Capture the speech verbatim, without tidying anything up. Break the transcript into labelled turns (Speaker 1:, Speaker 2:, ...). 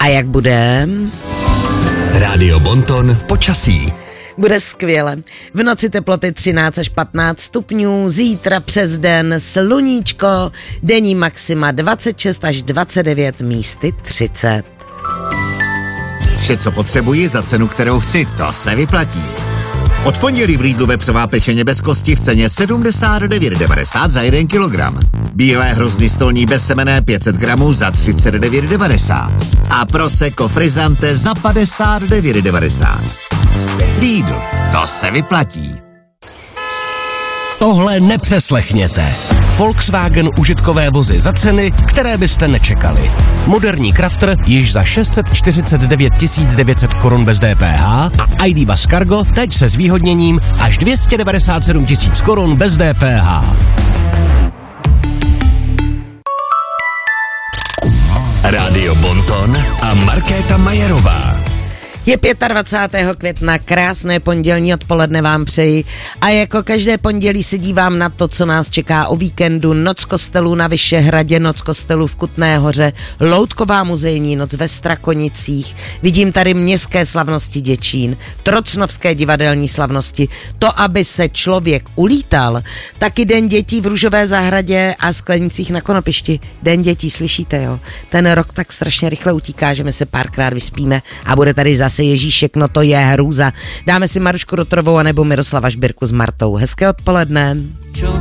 Speaker 1: jak bude?
Speaker 2: Rádio Bonton počasí.
Speaker 1: Bude skvěle. V noci teploty třináct až patnáct stupňů, zítra přes den sluníčko, denní maxima dvacet šest až dvacet devět, místy třicet.
Speaker 3: Vše, co potřebuji za cenu, kterou chci, to se vyplatí. Od pondělí v Lidlu vepřová pečeně bez kosti v ceně sedmdesát devět devadesát za jeden kilogram. Bílé hrozny stolní bezsemenné pět set gramů za třicet devět devadesát. A Prosecco Frizzante za padesát devět devadesát. Lidl, to se vyplatí.
Speaker 2: Tohle nepřeslechněte. Volkswagen užitkové vozy za ceny, které byste nečekali. Moderní Crafter již za šest set čtyřicet devět tisíc devět set korun bez D P H a I D Bus Cargo teď se zvýhodněním až dvě stě devadesát sedm tisíc korun bez D P H. Rádio Bonton a Markéta Majerová.
Speaker 1: Je dvacátého pátého května, krásné pondělní odpoledne vám přeji a jako každé pondělí se dívám na to, co nás čeká o víkendu. Noc kostelů na Vyšehradě, noc kostelů v Kutné Hoře, loutková muzejní noc ve Strakonicích, vidím tady městské slavnosti Děčín, trocnovské divadelní slavnosti, to, aby se člověk ulítal, taky Den dětí v Růžové zahradě a Sklenicích na Konopišti. Den dětí, slyšíte, jo? Ten rok tak strašně rychle utíká, že my se párkrát vyspíme a bude tady zase Ježíšek, no to je hrůza. Dáme si Marušku Rotrovou anebo Miroslava Žbírku s Martou. Hezké odpoledne.